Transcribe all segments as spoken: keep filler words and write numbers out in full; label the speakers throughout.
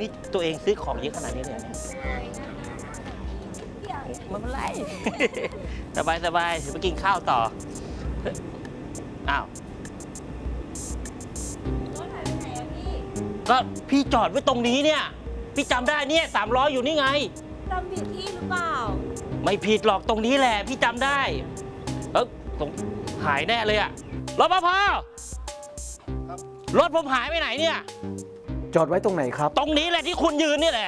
Speaker 1: นี่ตัวเองซื้อของเยอะขนาดนี้เลยเนี่ยไม่เป็นไร สบายสบายเดี๋ยวไปกินข้าวต่ออ้าวก็พี่จอดไว้ตรงนี้เนี่ยพี่จำได้เนี่ยสามล้ออยู่นี่ไง
Speaker 2: จำผิดที่หรือเปล่า
Speaker 1: ไม่ผิดหรอกตรงนี้แหละพี่จำได้เออตรงหายแน่เลยอะรปภรถผมหายไปไหนเนี่ย
Speaker 3: จอดไว้ตรงไหนครับ
Speaker 1: ตรงนี้แหละที่คุณยืนนี่แหละ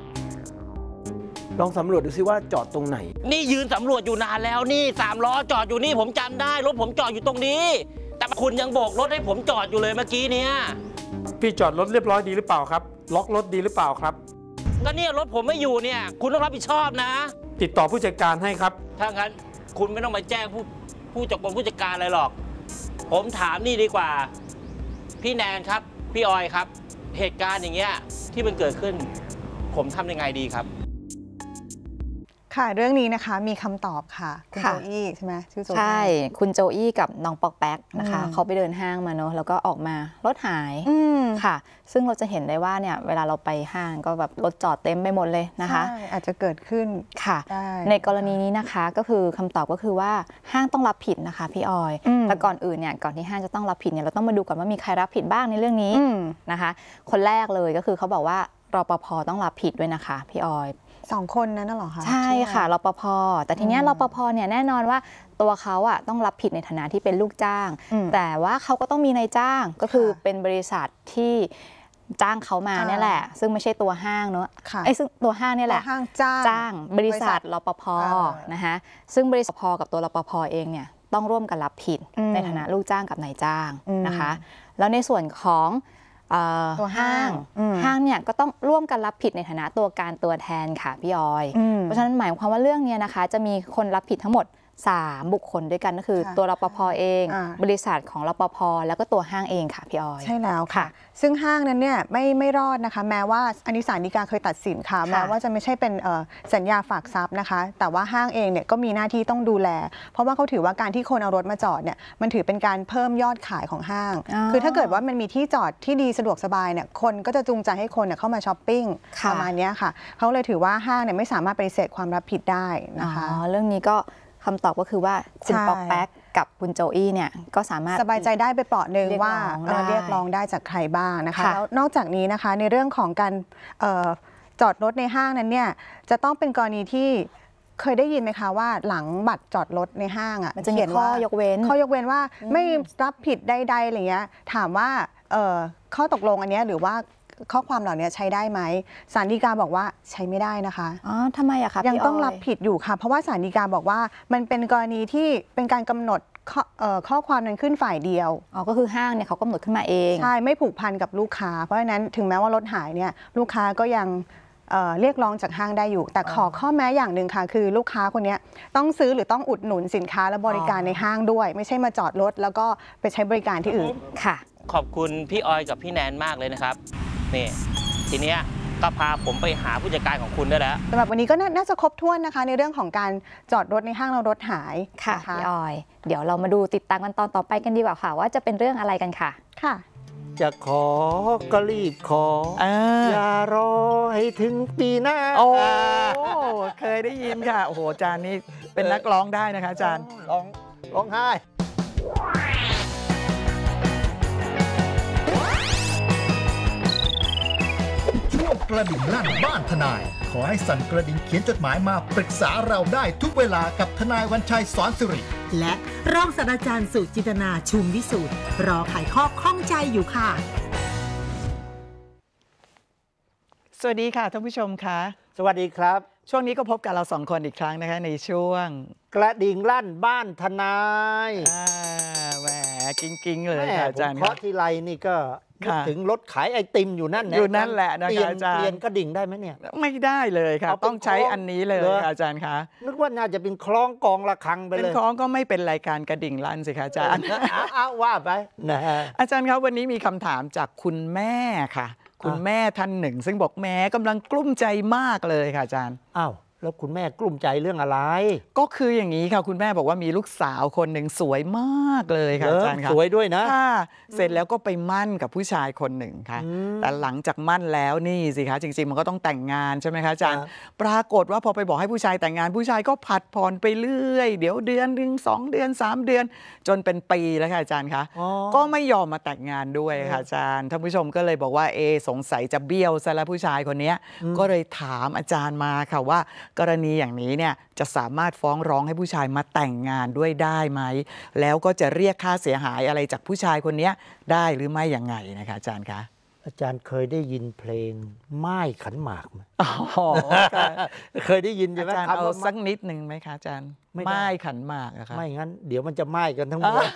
Speaker 3: ลองสำรวจดูซิว่าจอดตรงไหน
Speaker 1: นี่ยืนสำรวจอยู่นานแล้วนี่สามล้อจอดอยู่นี่ผมจำได้รถผมจอดอยู่ตรงนี้แต่คุณยังโบกรถให้ผมจอดอยู่เลยเมื่อกี้เนี่ย
Speaker 4: พี่จอดรถเรียบร้อยดีหรือเปล่าครับล็อกรถดีหรือเปล่าครับ
Speaker 1: ก็เนี่ยรถผมไม่อยู่เนี่ยคุณต้องรับผิดชอบนะ
Speaker 4: ติดต่อผู้จัดการให้ครับ
Speaker 1: ถ้างั้นคุณไม่ต้องมาแจ้งผู้ผู้จัดการผู้จัดการอะไรหรอกผมถามนี่ดีกว่าพี่แนนครับพี่ออยครับเหตุการณ์อย่างเงี้ยที่มันเกิดขึ้นผมทำยังไงดีครับ
Speaker 5: ค่ะเรื่องนี้นะคะมีคำตอบค่ะคุณโจอี้ใช่ไหมชื่อโจอี้
Speaker 6: ใช่คุณโจอี้กับน้องปอกแป๊กนะคะเขาไปเดินห้างมาเนอะแล้วก็ออกมารถหายค่ะซึ่งเราจะเห็นได้ว่าเนี่ยเวลาเราไปห้างก็แบบรถจอดเต็มไปหมดเลยนะคะ
Speaker 5: ใช่อาจจะเกิดขึ้น
Speaker 6: ค่ะในกรณีนี้นะคะก็คือคำตอบก็คือว่าห้างต้องรับผิดนะคะพี่ออยแต่ก่อนอื่นเนี่ยก่อนที่ห้างจะต้องรับผิดเนี่ยเราต้องมาดูก่อนว่ามีใครรับผิดบ้างในเรื่องนี้นะคะคนแรกเลยก็คือเขาบอกว่ารปภ.ต้องรับผิดด้วยนะคะพี่ออย
Speaker 5: สองคนนั้นน่ะเหรอคะ
Speaker 6: ใช่ค่ะรปภ.แต่ทีนี้รปภ.เนี่ยแน่นอนว่าตัวเขาอ่ะต้องรับผิดในฐานะที่เป็นลูกจ้างแต่ว่าเขาก็ต้องมีนายจ้างก็คือเป็นบริษัทที่จ้างเขามาเนี่ยแหละซึ่งไม่ใช่ตัวห้างเนอะไอ้ซึ่งตัวห้างเนี่ยแหละ
Speaker 5: ห้างจ้าง
Speaker 6: จ้างบริษัทรปภ.นะคะซึ่งบริษัทพกับตัวรปภ.เองเนี่ยต้องร่วมกันรับผิดในฐานะลูกจ้างกับนายจ้างนะคะแล้วในส่วนของ
Speaker 5: ตัวห้าง
Speaker 6: ห้างเนี่ยก็ต้องร่วมกันรับผิดในฐานะตัวการตัวแทนค่ะพี่ออยเพราะฉะนั้นหมายความว่าเรื่องนี้นะคะจะมีคนรับผิดทั้งหมดสามบุคคลด้วยกันก็คือตัวรปภ.เองบริษัทของรปภ.แล้วก็ตัวห้างเองค่ะพี่ออย
Speaker 5: ใช่แล้วค่ะซึ่งห้างนั้นเนี่ยไม่ไม่รอดนะคะแม้ว่าอันนี้ศาลฎีกาเคยตัดสินค่ะแม้ว่าจะไม่ใช่เป็นสัญญาฝากทรัพย์นะคะแต่ว่าห้างเองเนี่ยก็มีหน้าที่ต้องดูแลเพราะว่าเขาถือว่าการที่คนเอารถมาจอดเนี่ยมันถือเป็นการเพิ่มยอดขายของห้างคือถ้าเกิดว่ามันมีที่จอดที่ดีสะดวกสบายเนี่ยคนก็จะจูงใจให้คนเข้ามาช้อปปิ้งประมาณนี้ค่ะเขาเลยถือว่าห้างเนี่ยไม่สามารถปฏิเสธความรับผิดได้นะคะ
Speaker 6: เรื่องนี้ก็คำตอบก็คือว่าคุณปอกแป๊กกับคุณโจอี้เนี่ยก็สามารถ
Speaker 5: สบายใจได้ไปเปราะหนึ่งว่าเรียกร้องได้จากใครบ้างนะคะแล้วนอกจากนี้นะคะในเรื่องของการจอดรถในห้างนั้นเนี่ยจะต้องเป็นกรณีที่เคยได้ยินไหมคะว่าหลังบัตรจอดรถในห้างอ่ะ
Speaker 6: มันจะมีข้อยกเว้น
Speaker 5: ข้อยกเว้นว่าไม่รับผิดใดๆอะไรเงี้ยถามว่าข้อตกลงอันนี้หรือว่าข้อความเหล่านี้ใช้ได้ไหมศาลฎีกาบอกว่าใช้ไม่ได้นะคะ
Speaker 6: อ๋อทำไมอะคะ
Speaker 5: ยังต้องรับผิดอยู่ค่ะเพราะว่าศาลฎีกาบอกว่ามันเป็นกรณีที่เป็นการกำหนดข้อความนั้นขึ้นฝ่ายเดียว
Speaker 6: อ๋อก็คือห้างเนี่ยเขากำหนดขึ้นมาเอง
Speaker 5: ใช่ไม่ผูกพันกับลูกค้าเพราะฉะนั้นถึงแม้ว่ารถหายเนี่ยลูกค้าก็ยังเรียกร้องจากห้างได้อยู่แต่ขอข้อแม้อย่างหนึ่งค่ะคือลูกค้าคนนี้ต้องซื้อหรือต้องอุดหนุนสินค้าและบริการในห้างด้วยไม่ใช่มาจอดรถแล้วก็ไปใช้บริการที่อื่น
Speaker 6: ค่ะ
Speaker 1: ขอบคุณพี่ออยกับพี่แนนมากเลยนะครับนี่ทีเนี้ยก็พาผมไปหาผู้จัดการของคุณได้แล้ว
Speaker 5: สำหรับวันนี้ก็น่าจะครบถ้วนนะคะในเรื่องของการจอดรถในห้างแล้วรถหาย
Speaker 6: ค่ะพี่ออยเดี๋ยวเรามาดูติดตามกันตอนต่อไปกันดีกว่าค่ะว่าจะเป็นเรื่องอะไรกันค่ะ
Speaker 5: ค่ะ
Speaker 3: จะขอก็รีบขออย่ารอให้ถึงปีหน้า
Speaker 7: โอ้เคยได้ยินค่ะโอ้โหอาจารย์นี่เป็นนักร้องได้นะคะอาจารย์
Speaker 3: ร้องร้องไห้
Speaker 8: กระดิ่งลั่นบ้านทนายขอให้สั่นกระดิ่งเขียนจดหมายมาปรึกษาเราได้ทุกเวลากับทนายวันชัยสอนสิริ
Speaker 9: และรองศาสตราจารย์สุจินตนาชุมวิสูตรรอไขข้อข้องใจอยู่ค่ะ
Speaker 7: สวัสดีค่ะท่านผู้ชมค่ะ
Speaker 3: สวัสดีครับ
Speaker 7: ช่วงนี้ก็พบกับเราสองคนอีกครั้งนะคะในช่วง
Speaker 3: กระดิ่งลั่นบ้านทนาย
Speaker 7: แหมกิ้งๆเลยค่ะอาจารย์
Speaker 3: เพราะทีไรนี่ก็ถึงรถขายไอติมอยู่นั่น
Speaker 7: อยู่นั่นแหละนะคะอาจารย์
Speaker 3: เปลี่ยนกระดิ่งได้ไหมเนี่ย
Speaker 7: ไม่ได้เลยค่ะต้องใช้อันนี้เลยอาจารย์คะ
Speaker 3: นึกว่าน่าจะเป็นคล้องกองระฆังไปเลย
Speaker 7: เป็นคล้องก็ไม่เป็นรายการกระดิ่งลั่นสิคะอาจารย์
Speaker 3: อ้าวว่าไปนะ
Speaker 7: อาจารย์ครับวันนี้มีคำถามจากคุณแม่ค่ะคุณแม่ท่านหนึ่งซึ่งบอกแม่กำลังกลุ้มใจมากเลยค่ะอาจารย์
Speaker 3: อ้าวแล้วคุณแม่กลุ้มใจเรื่องอะไร
Speaker 7: ก็คืออย่างนี้ค่ะคุณแม่บอกว่ามีลูกสาวคนหนึ่งสวยมากเลยค่ะ
Speaker 3: เออ
Speaker 7: อาจารย์ค่ะ
Speaker 3: สวยด้วยนะ
Speaker 7: ค่ะเสร็จแล้วก็ไปมั่นกับผู้ชายคนหนึ่งค่ะ
Speaker 3: อืม
Speaker 7: แต่หลังจากมั่นแล้วนี่สิคะจริงๆมันก็ต้องแต่งงานใช่ไหมคะอาจารย์
Speaker 3: ครับ
Speaker 7: ปรากฏว่าพอไปบอกให้ผู้ชายแต่งงานผู้ชายก็ผัดผ่อนไปเรื่อยเดี๋ยวเดือนหนึ่งสองเดือนสามเดือน จนเป็นปีแล้วค่ะอาจารย์คะ
Speaker 3: อ๋อ
Speaker 7: ก็ไม่ยอมมาแต่งงานด้วยค่ะอาจารย์ท่านผู้ชมก็เลยบอกว่าเอสงสัยจะเบี้ยวซะแล้วผู้ชายคนเนี้ยก็เลยถามอาจารย์มาค่ะว่ากรณีอย่างนี้เนี่ยจะสามารถฟ้องร้องให้ผู้ชายมาแต่งงานด้วยได้ไหมแล้วก็จะเรียกค่าเสียหายอะไรจากผู้ชายคนเนี้ยได้หรือไม่ยังไงนะคะอาจารย์คะ
Speaker 3: อาจารย์เคยได้ยินเพลงไม้ขันหมากไหม
Speaker 7: อ๋อค่ะ
Speaker 3: เคยได้ยินใช่
Speaker 7: อา
Speaker 3: ไหม
Speaker 7: จารย์
Speaker 3: คำ
Speaker 7: เอา
Speaker 3: ว่า
Speaker 7: สักนิดหนึ่งไหมคะอาจารย์
Speaker 3: ไม่ได้
Speaker 7: ไม้ขันหมากอะคะ
Speaker 3: ไม่งั้น เดี๋ยวมันจะไหม้กันทั้งเมือง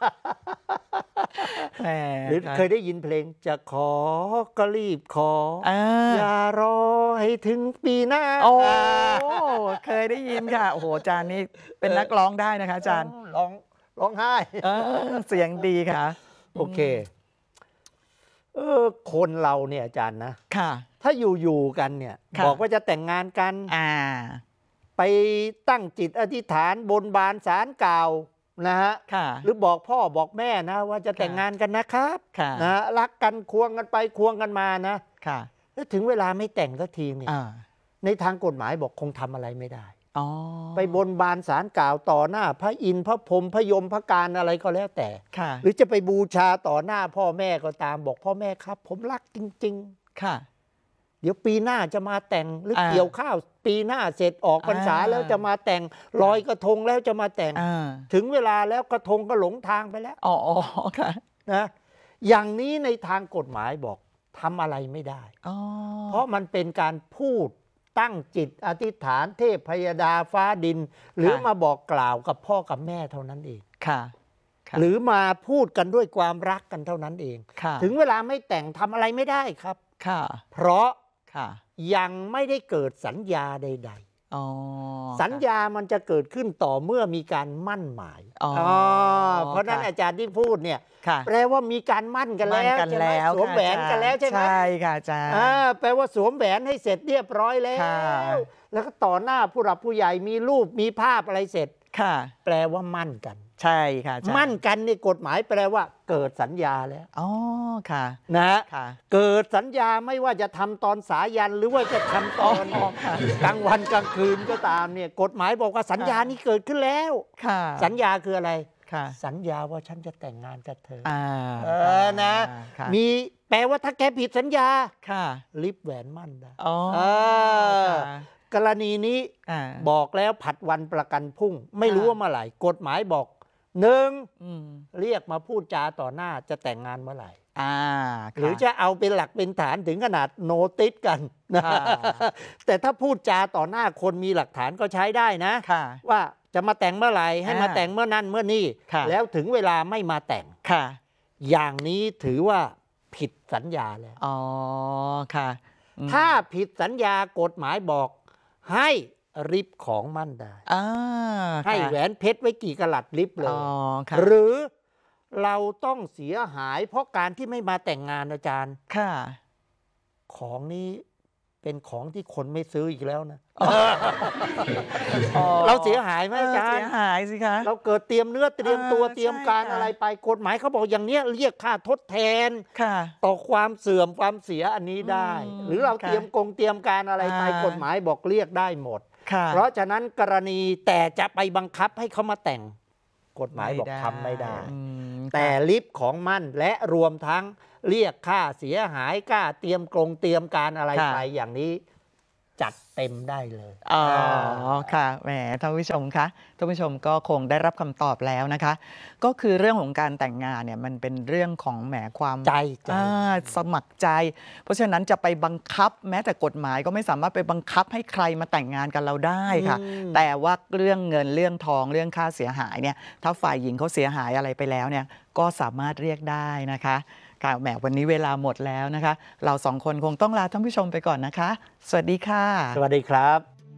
Speaker 7: แหม
Speaker 3: หรือ
Speaker 7: ค่ะ
Speaker 3: เคยได้ยินเพลงจะขอก็รีบขอ
Speaker 7: อ่า
Speaker 3: อย่ารอให้ถึงปีหน้า
Speaker 7: โอ้เคยได้ยินค่ะ โอ้โหอาจารย์นี่เป็นนักร้องได้นะคะอาจารย์
Speaker 3: ร้องร้องไห้
Speaker 7: เออเสียงดีค่ะ
Speaker 3: โอเค เออคนเราเนี่ยอาจารย์นะ
Speaker 7: ค่ะ
Speaker 3: ถ้าอยู่ๆกันเนี่ย
Speaker 7: ค่ะ
Speaker 3: บอกว่าจะแต่งงานกัน
Speaker 7: อ่า
Speaker 3: ไปตั้งจิตอธิษฐานบนบานศาลกล่าวนะฮะ
Speaker 7: ค่ะ
Speaker 3: หรือบอกพ่อบอกแม่นะ ว่าจะแต่งงานกันนะครับ
Speaker 7: ค่ะ
Speaker 3: นะรักกันควงกันไปควงกันมานะ
Speaker 7: ค่ะ
Speaker 3: แล้วถึงเวลาไม่แต่งสักทีเนี่ย
Speaker 7: อ่า
Speaker 3: ในทางกฎหมายบอกคงทำอะไรไม่ได้
Speaker 7: อ๋อ
Speaker 3: ไปบนบานศาลกล่าวต่อหน้า พระอินทร์พระพรหมพระยมพระการอะไรก็แล้วแต่
Speaker 7: ค่ะ
Speaker 3: หรือจะไปบูชาต่อหน้าพ่อแม่ก็ตามบอกพ่อแม่ครับ ผมรักจริง
Speaker 7: ค่ะ
Speaker 3: ๆ เดี๋ยวปีหน้าจะมาแต่งหรือ
Speaker 7: อ่า
Speaker 3: เกี่ยวข้าวปีหน้าเสร็จออกพรรษา
Speaker 7: อ่า
Speaker 3: แล้วจะมาแต่งลอยกระทงแล้วจะมาแต่ง
Speaker 7: อ่า
Speaker 3: ถึงเวลาแล้วกระทงก็หลงทางไปแล้ว
Speaker 7: อ๋ออ๋อค่ะ
Speaker 3: นะอย่างนี้ในทางกฎหมายบอกทำอะไรไม่ได้
Speaker 7: อ๋อ
Speaker 3: เพราะมันเป็นการพูดตั้งจิตอธิษฐานเทพพยดาฟ้าดิน หรือมาบอกกล่าวกับพ่อกับแม่เท่านั้นเอง
Speaker 7: ค่ะค่ะ
Speaker 3: หรือมาพูดกันด้วยความรักกันเท่านั้นเอง
Speaker 7: ค่ะ
Speaker 3: ถึงเวลาไม่แต่งทำอะไรไม่ได้ครับ
Speaker 7: ค่ะ
Speaker 3: เพราะ
Speaker 7: ค่ะ
Speaker 3: ยังไม่ได้เกิดสัญญาใด
Speaker 7: อ๋อ
Speaker 3: ๆ สัญญามันจะเกิดขึ้นต่อเมื่อมีการมั่นหมาย
Speaker 7: อ๋อ
Speaker 3: เพราะฉะนั้น
Speaker 7: ค่ะ
Speaker 3: อาจารย์ที่พูดเนี่ย
Speaker 7: ค่ะ
Speaker 3: แปลว่ามีการมั่นกัน
Speaker 7: มั่น
Speaker 3: แล้ว
Speaker 7: กัน
Speaker 3: ใช่ไหม
Speaker 7: แล้ว
Speaker 3: สวมแหวนกันแล้วใช่ไหม
Speaker 7: ใช่ค่ะอาจารย์
Speaker 3: อ่าแปลว่าสวมแหวนให้เสร็จเรียบร้อยแล้ว
Speaker 7: ค่ะ
Speaker 3: แล้วก็ต่อหน้าผู้หลักผู้ใหญ่มีรูปมีภาพอะไรเสร็จ
Speaker 7: ค่ะ
Speaker 3: แปลว่ามั่นกัน
Speaker 7: ใช่ค่ะอาจารย์
Speaker 3: มั่นกันในกฎหมายแปลว่าเกิดสัญญาแล้ว
Speaker 7: อ๋อ ค่ะ
Speaker 3: นะฮะ
Speaker 7: ค่ะ
Speaker 3: เกิดสัญญาไม่ว่าจะทำตอนสายันหรือว่าจะทำตอน
Speaker 7: อ๋อค่ะ
Speaker 3: กลางวันกลางคืนก็ตามเนี่ยกฎหมายบอกว่าสัญญานี้เกิดขึ้นแล้ว
Speaker 7: ค่ะ
Speaker 3: สัญญาคืออะไร
Speaker 7: ค่ะ
Speaker 3: สัญญาว่าฉันจะแต่งงานกับเธอ
Speaker 7: อ่า
Speaker 3: เออนะ
Speaker 7: ค่ะ
Speaker 3: มีแปลว่าถ้าแกผิดสัญญา
Speaker 7: ค่ะ
Speaker 3: ลิบแหวนมั่นได้
Speaker 7: อ๋อ
Speaker 3: เออ
Speaker 7: ค่ะ
Speaker 3: กรณีนี้
Speaker 7: อ่า
Speaker 3: บอกแล้วผัดวันประกันพรุ่ง ไม่รู้
Speaker 7: ค่ะ
Speaker 3: ว่าเมื่อไหร่กฎหมายบอกหนึ่ง
Speaker 7: อืม
Speaker 3: เรียกมาพูดจาต่อหน้าจะแต่งงานเมื่อไหร่
Speaker 7: อ่า
Speaker 3: หรือจะเอาเป็นหลักเป็นฐานถึงขนาดโนติสกันนะ
Speaker 7: ค่ะ
Speaker 3: แต่ถ้าพูดจาต่อหน้าคนมีหลักฐานก็ใช้ได้นะ
Speaker 7: ค่ะ
Speaker 3: ว่าจะมาแต่งเมื่อไหร่ให้
Speaker 7: อ่าม
Speaker 3: มาแต่งเมื่อนั้นเมื่อนี่
Speaker 7: ค่ะ
Speaker 3: แล้วถึงเวลาไม่มาแต่ง
Speaker 7: ค่ะ
Speaker 3: อย่างนี้ถือว่าผิดสัญญาแล้ว
Speaker 7: อ๋อ ค่ะอืม
Speaker 3: ถ้าผิดสัญญากฎหมายบอกให้ริบของมั่นได้
Speaker 7: อ่า
Speaker 3: ให้
Speaker 7: ค่ะ
Speaker 3: แหวนเพชรไว้กี่กะลัดริบเล
Speaker 7: อ๋
Speaker 3: ย
Speaker 7: อ ค่ะ
Speaker 3: หรือเราต้องเสียหายเพราะการที่ไม่มาแต่งงานอาจารย์
Speaker 7: ค่ะ
Speaker 3: ของนี้เป็นของที่คนไม่ซื้ออีกแล้วนะ
Speaker 7: อ๋อ
Speaker 3: เราเสียหายไหมอาจาร
Speaker 7: เสี
Speaker 3: ย์
Speaker 7: ยหายสิคะ
Speaker 3: เราเกิดเตรียมเนื้อเตรียมตัว
Speaker 7: เออ
Speaker 3: เตรียมการ
Speaker 7: ใช่ค่ะ
Speaker 3: อะไรไปกฎหมายเขาบอกอย่างเนี้ยเรียกค่าทดแทน
Speaker 7: ค่ะ
Speaker 3: ต่อความเสื่อมความเสียอันนี้ได้
Speaker 7: อืม
Speaker 3: หรือเรา
Speaker 7: ค่ะ
Speaker 3: เตรียมกงเตรียมการอะไรไป
Speaker 7: อ่าก
Speaker 3: ฎหมายบอกเรียกได้หมด
Speaker 7: ค่ะ
Speaker 3: เพราะฉะนั้นกรณีแต่จะไปบังคับให้เขามาแต่ง กฎหมายบอก
Speaker 7: ไม่ได้
Speaker 3: ทำไม่ได้
Speaker 7: อืม
Speaker 3: แต่ลิฟต์ของมั่นและรวมทั้งเรียกค่าเสียหายค่าเตรียมกรงเตรียมการอะไร
Speaker 7: ค่ะ
Speaker 3: ไปอย่างนี้จัดเต็มได้เลย
Speaker 7: อ๋อ ค่ะ แหม ท่านผู้ชมคะ ท่านผู้ชมก็คงได้รับคำตอบแล้วนะคะ ก็คือเรื่องของการแต่งงานเนี่ยมันเป็นเรื่องของแหมความ
Speaker 3: ใจใจ
Speaker 7: อ่าสมัครใจ เพราะฉะนั้นจะไปบังคับแม้แต่กฎหมายก็ไม่สามารถไปบังคับให้ใครมาแต่งงานกับเราได้ค่ะ
Speaker 3: อืม
Speaker 7: แต่ว่าเรื่องเงินเรื่องทองเรื่องค่าเสียหายเนี่ย ถ้าฝ่ายหญิงเขาเสียหายอะไรไปแล้วเนี่ย ก็สามารถเรียกได้นะคะค่ะแหมวันนี้เวลาหมดแล้วนะคะ เราสองคนคงต้องลาท่านผู้ชมไปก่อนนะคะ สวัสดีค่ะ
Speaker 3: สวัสดีครับ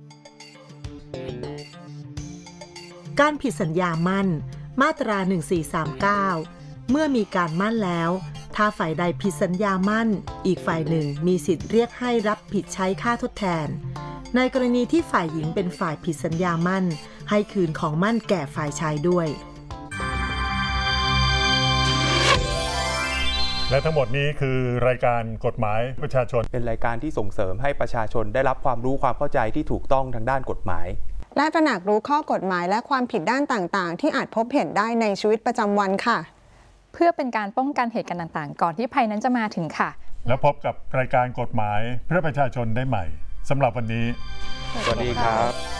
Speaker 9: การผิดสัญญามั่น มาตรา หนึ่งสี่สามเก้า เมื่อมีการมั่นแล้ว ถ้าฝ่ายใดผิดสัญญามั่น อีกฝ่ายหนึ่งมีสิทธิ์เรียกให้รับผิดใช้ค่าทดแทนในกรณีที่ฝ่ายหญิงเป็นฝ่ายผิดสัญญามั่นให้คืนของมั่นแก่ฝ่ายชายด้วย
Speaker 10: และทั้งหมดนี้คือรายการกฎหมายประชาชน
Speaker 11: เป็นรายการที่ส่งเสริมให้ประชาชนได้รับความรู้ความเข้าใจที่ถูกต้องทางด้านกฎหมาย
Speaker 5: และตระหนักรู้ข้อกฎหมายและความผิดด้านต่างๆที่อาจพบเห็นได้ในชีวิตประจำวันค่ะ
Speaker 6: เพื่อเป็นการป้องกันเหตุการณ์ต่างๆก่อนที่ภัยนั้นจะมาถึงค่ะ
Speaker 10: แล้วพบกับรายการกฎหมายเพื่อประชาชนได้ใหม่สำหรับวันนี้
Speaker 11: สวัสดีครับ